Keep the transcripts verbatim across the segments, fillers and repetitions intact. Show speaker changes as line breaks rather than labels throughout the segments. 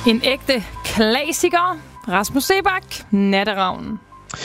En ægte klassiker. Rasmus Seebach, Natteravnen.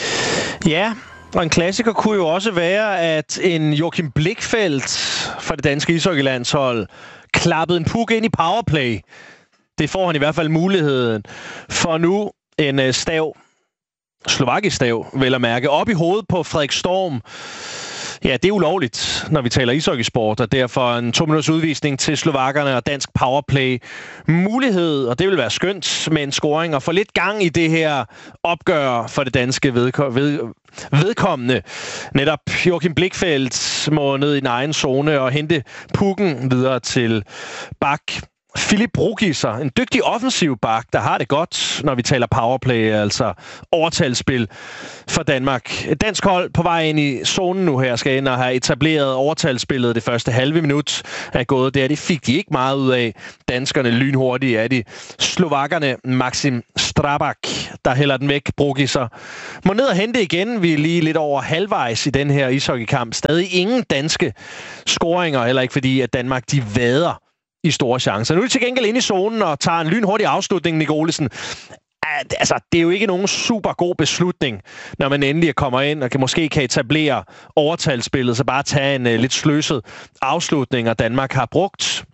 Ja, og en klassiker kunne jo også være, at en Joachim Blichfeldt fra det danske ishockeylandshold klappede en puk ind i powerplay. Det får han i hvert fald muligheden for nu. En stav, slovakisk stav, vel at mærke, op i hovedet på Frederik Storm. Ja, det er ulovligt, når vi taler ishockeysport, og derfor en to minutters udvisning til slovakkerne og dansk powerplay mulighed, og det vil være skønt med en scoring og få lidt gang i det her opgør for det danske vedko- ved- vedkommende. Netop Joachim Blichfeldt må ned i den egen zone og hente pukken videre til bak Philip Brugiser, en dygtig offensiv bak, der har det godt, når vi taler powerplay, altså overtalsspil for Danmark. Et dansk hold på vej ind i zonen nu her skal ind og have etableret overtalsspillet. Det første halve minut er gået der. Det fik de ikke meget ud af. Danskerne lynhurtige er de. Slovakkerne Maxim Strabak, der hælder den væk. Brugiser må ned og hente igen. Vi er lige lidt over halvvejs i den her ishockeykamp. Stadig ingen danske scoringer, heller ikke fordi, at Danmark de vader i store chancer. Nu er de til gengæld inde i zonen og tager en lynhurtig afslutning, Nick Olesen. Altså, det er jo ikke nogen super god beslutning, når man endelig kommer ind og kan, måske kan etablere overtalsspillet, så bare tage en uh, lidt sløset afslutning, og Danmark har brugt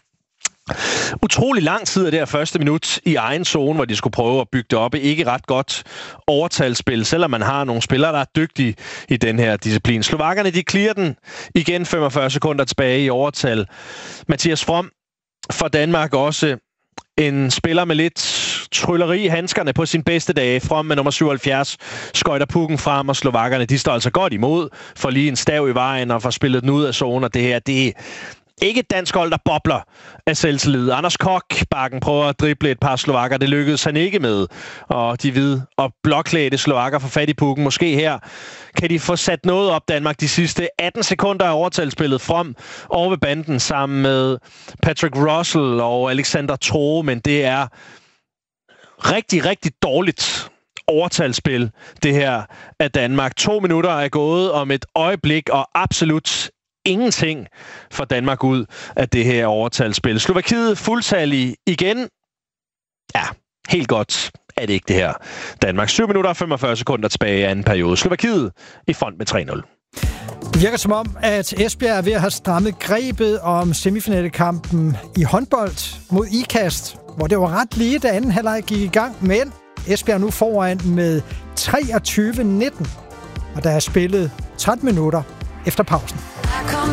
utrolig lang tid af det her første minut i egen zone, hvor de skulle prøve at bygge det op. Ikke ret godt overtalsspil, selvom man har nogle spillere, der er dygtige i den her disciplin. Slovakkerne, de clear den igen femogfyrre sekunder tilbage i overtal. Mathias From for Danmark også en spiller med lidt trylleri i handskerne på sin bedste dage. From med nummer syvoghalvfjerds skøjter pukken frem, og slovakkerne, de står altså godt imod for lige en stav i vejen og får spillet den ud af zonen. Og det her, det er ikke et dansk hold, der bobler af selvtillid. Anders Kok, bakken, prøver at drible et par slovakker. Det lykkedes han ikke med. Og de hvide og blåklædte slovakker får fat i pukken. Måske her kan de få sat noget op, Danmark, de sidste atten sekunder af overtalsspillet From over ved banden sammen med Patrick Russell og Alexander Troe. Men det er rigtig, rigtig dårligt overtalsspil, det her af Danmark. To minutter er gået om et øjeblik, og absolut ingenting for Danmark ud af det her overtalsspil. Slovakiet fuldtallig igen. Ja, helt godt er det ikke det her. Danmark syv minutter og femogfyrre sekunder tilbage i anden periode. Slovakiet i front med tre nul.
Det virker som om, at Esbjerg er ved at have strammet grebet om semifinalekampen i håndbold mod IKAST, hvor det var ret lige, da anden halvleg gik i gang, men Esbjerg er nu foran med treogtyve nitten, og der er spillet tretten minutter efter pausen.